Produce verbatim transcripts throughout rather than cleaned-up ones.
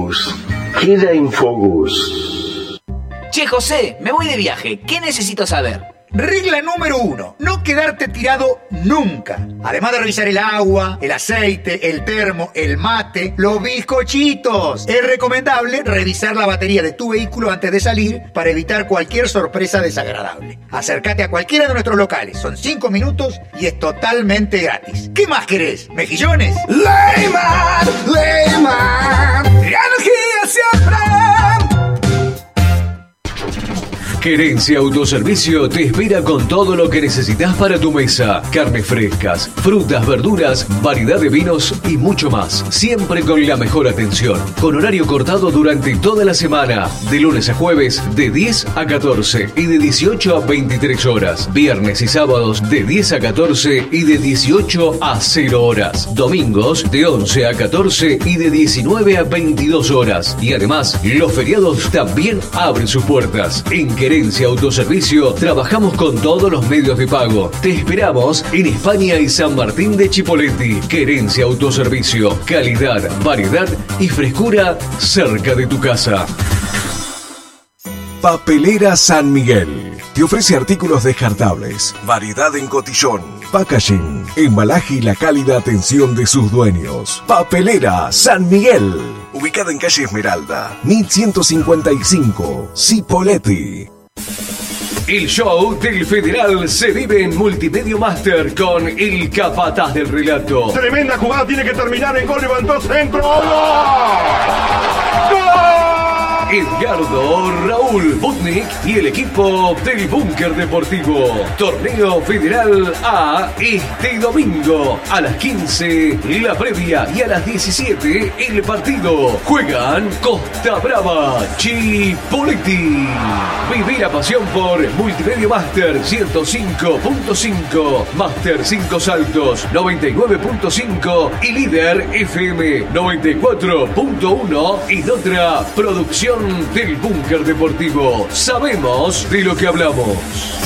Queda Infogus. Che, José, me voy de viaje. ¿Qué necesito saber? Regla número uno, no quedarte tirado nunca. Además de revisar el agua, el aceite, el termo, el mate, los bizcochitos. Es recomendable revisar la batería de tu vehículo antes de salir para evitar cualquier sorpresa desagradable. Acércate a cualquiera de nuestros locales, son cinco minutos y es totalmente gratis. ¿Qué más querés? ¿Mejillones? Leyman, Leyman, energía siempre. Querencia Autoservicio te espera con todo lo que necesitas para tu mesa. Carnes frescas, frutas, verduras, variedad de vinos y mucho más. Siempre con la mejor atención. Con horario cortado durante toda la semana. De lunes a jueves de diez a catorce y de dieciocho a veintitrés horas. Viernes y sábados de diez a catorce y de dieciocho a cero horas. Domingos de once a catorce y de diecinueve a veintidós horas. Y además, los feriados también abren sus puertas. En Querencia Autoservicio trabajamos con todos los medios de pago. Te esperamos en España y San Martín de Chipoleti. Querencia Autoservicio. Calidad, variedad y frescura cerca de tu casa. Papelera San Miguel. Te ofrece artículos descartables, variedad en cotillón, packaging, embalaje y la cálida atención de sus dueños. Papelera San Miguel. Ubicada en calle Esmeralda, mil ciento cincuenta y cinco, Cipolletti. El show del Federal se vive en Multimedia Master con el capataz del relato. Tremenda jugada, tiene que terminar en gol, levantó centro. ¡Gol! Edgardo Raúl Butnik y el equipo del Búnker Deportivo. Torneo Federal A este domingo a las quince la previa y a las diecisiete el partido. Juegan Costa Brava, Chipolletti. Viví la pasión por Multimedia Master ciento cinco punto cinco, Master cinco Saltos noventa y nueve punto cinco y Líder F M noventa y cuatro punto uno en otra producción del Búnker Deportivo. Sabemos de lo que hablamos.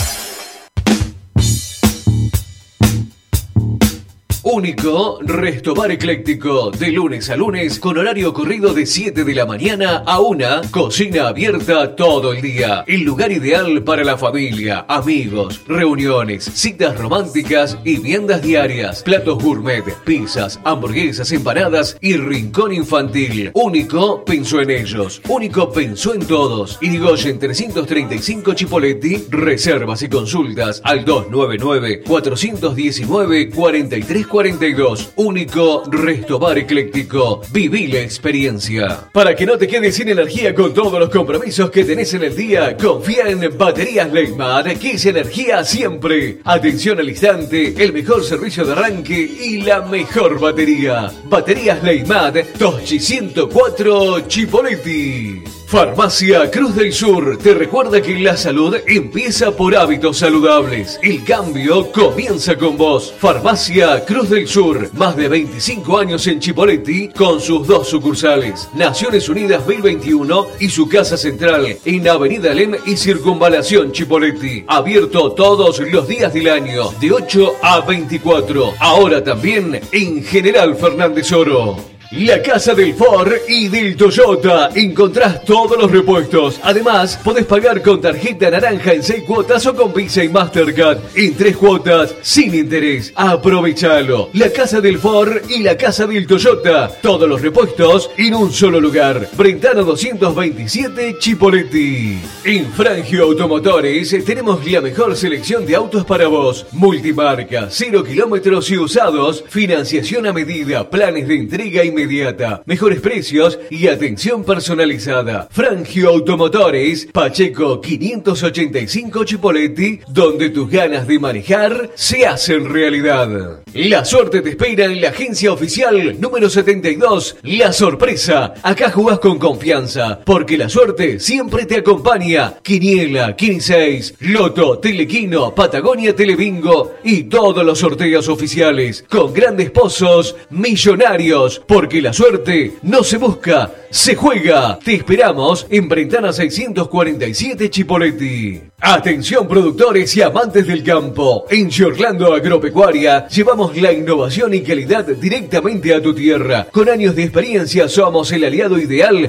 Único Restobar Ecléctico, de lunes a lunes con horario corrido de siete de la mañana a una, cocina abierta todo el día. El lugar ideal para la familia, amigos, reuniones, citas románticas y viandas diarias. Platos gourmet, pizzas, hamburguesas, empanadas y rincón infantil. Único pensó en ellos, Único pensó en todos. Irigoyen trescientos treinta y cinco Chipolletti. Reservas y consultas al dos nueve nueve, cuatro uno nueve, cuatro tres cuarenta y dos. Único Restobar Ecléctico. Viví la experiencia. Para que no te quedes sin energía con todos los compromisos que tenés en el día, confía en Baterías Leyman, que es energía siempre. Atención al instante, el mejor servicio de arranque y la mejor batería. Baterías Leyman, Toschi ciento cuatro Chipolletti. Farmacia Cruz del Sur te recuerda que la salud empieza por hábitos saludables. El cambio comienza con vos. Farmacia Cruz del Sur, más de veinticinco años en Chipolletti con sus dos sucursales. Naciones Unidas mil veintiuno y su casa central en Avenida Lem y Circunvalación Chipolletti. Abierto todos los días del año de ocho a veinticuatro. Ahora también en General Fernández Oro. La Casa del Ford y del Toyota. Encontrás todos los repuestos. Además, podés pagar con tarjeta naranja en seis cuotas o con Visa y Mastercard en tres cuotas sin interés. Aprovechalo. La Casa del Ford y la Casa del Toyota. Todos los repuestos en un solo lugar. Brentano doscientos veintisiete, Chipolletti. En Frangio Automotores tenemos la mejor selección de autos para vos. Multimarca, cero kilómetros y usados. Financiación a medida, planes de entrega y inmediata, mejores precios y atención personalizada. Frangio Automotores, Pacheco quinientos ochenta y cinco Chipolletti, donde tus ganas de manejar se hacen realidad. La suerte te espera en la agencia oficial número setenta y dos, La Sorpresa. Acá jugás con confianza, porque la suerte siempre te acompaña. Quiniela, quince seis, Loto, Telequino, Patagonia Telebingo y todos los sorteos oficiales, con grandes pozos millonarios, porque Porque la suerte no se busca, se juega. Te esperamos en Brentana seiscientos cuarenta y siete Chipolletti. Atención productores y amantes del campo. En Giorlando Agropecuaria llevamos la innovación y calidad directamente a tu tierra. Con años de experiencia somos el aliado ideal